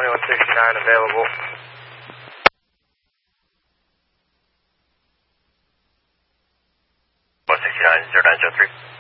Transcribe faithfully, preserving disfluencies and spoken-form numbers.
twenty-one sixty-nine available. one sixty-nine, zero nine zero three.